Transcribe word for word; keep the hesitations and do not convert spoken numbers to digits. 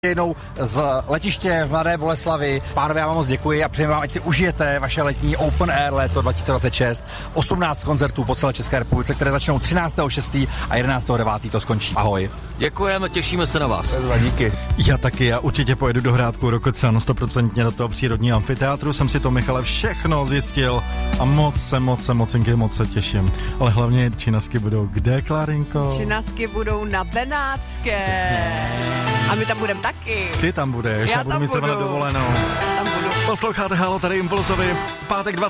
jednou z letiště v Mladé Boleslavi. Pánové, já vám moc děkuji a přeji vám, ať si užijete vaše letní Open Air léto dva tisíce dvacet šest. osmnáct koncertů po celé České republice, které začnou třináctého šestého a jedenáctého devátého to skončí. Ahoj. Děkujeme, těšíme se na vás. Díky. Já taky, já určitě pojedu do Hrádku Rokocan, stoprocentně do toho přírodního amfiteátru. Jsem si to, Michale, všechno zjistil a moc se, moc se, mocinky, moc se těším. Ale hlavně činasky budou kde, Klárinko? Činasky budou na Benátské. A my tam budeme taky. Ty tam budeš, já, já budu mít se na dovolenou. Tam budu. Posloucháte Halo, tady Impulsovi, pátek dvacátého